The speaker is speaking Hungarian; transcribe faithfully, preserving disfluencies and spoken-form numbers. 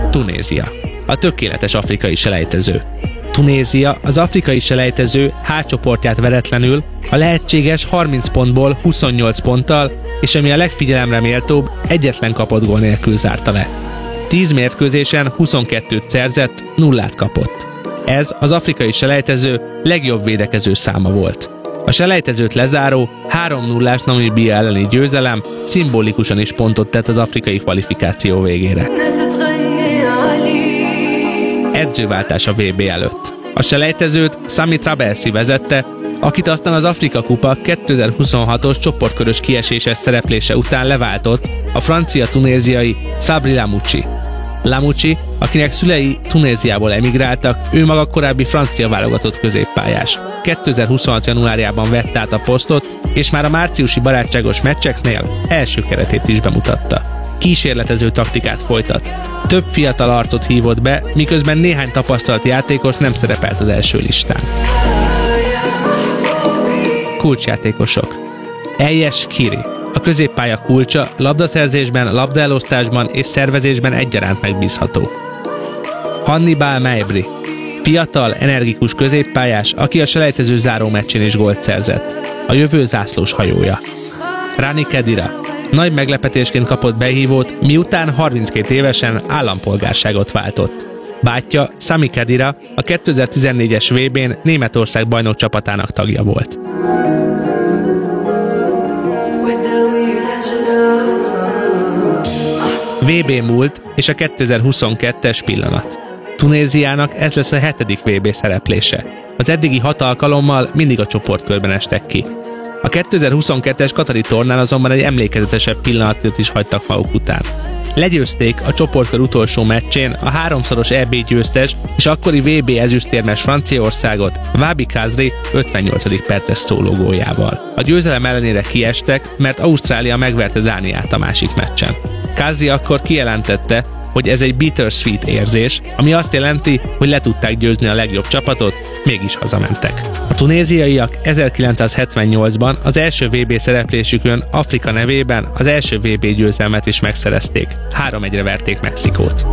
Tunézia. A tökéletes afrikai selejtező. Tunézia az afrikai selejtező H csoportját veretlenül a lehetséges harminc pontból huszonnyolc ponttal, és ami a legfigyelemre méltóbb, egyetlen kapott gól nélkül zárta le. tíz mérkőzésen huszonkettőt szerzett, nullát kapott. Ez az afrikai selejtező legjobb védekező száma volt. A selejtezőt lezáró három nullás Namíbia elleni győzelem szimbolikusan is pontot tett az afrikai kvalifikáció végére. Edzőváltás a vé bé előtt. A selejtezőt Sami Trabelsi vezette, akit aztán az Afrika Kupa kétezer-huszonhatos csoportkörös kieséses szereplése után leváltott a francia-tunéziai Sabri Lamouchi. Lamouchi, akinek szülei Tunéziából emigráltak, ő maga korábbi francia válogatott középpályás. kétezer-huszonhat januárjában vett át a posztot, és már a márciusi barátságos meccseknél első keretét is bemutatta. Kísérletező taktikát folytat. Több fiatal arcot hívott be, miközben néhány tapasztalt játékos nem szerepelt az első listán. Kulcsjátékosok. Eljes Kiri. A középpálya kulcsa, labdaszerzésben, labdaelosztásban és szervezésben egyaránt megbízható. Hannibal Mejbri. Fiatal, energikus középpályás, aki a selejtező záró meccsén is gólt szerzett. A jövő zászlós hajója. Rani Kedira. Nagy meglepetésként kapott behívót, miután harminckét évesen állampolgárságot váltott. Bátyja, Sami Kedira, a kétezer-tizennégyes vé bén Németország bajnok csapatának tagja volt. vé bé múlt és a kétezer-huszonkettes pillanat. Tunéziának ez lesz a hetedik vé bé szereplése. Az eddigi hat alkalommal mindig a csoportkörben estek ki. A kétezer-huszonkettes katari tornán azonban egy emlékezetesebb pillanatot is hagytak maguk után. Legyőzték a csoportkör utolsó meccsén a háromszoros é bé győztes és akkori vé bé ezüstérmes Franciaországot Wahbi Khazri ötvennyolcadik perces szólógóljával. A győzelem ellenére kiestek, mert Ausztrália megverte Dániát a másik meccsen. Khazri akkor kijelentette, hogy ez egy bittersweet érzés, ami azt jelenti, hogy le tudták győzni a legjobb csapatot, mégis hazamentek. A tunéziaiak ezerkilencszázhetvennyolcban az első vé bé szereplésükön Afrika nevében az első vé bé győzelmet is megszerezték. három egyre verték Mexikót.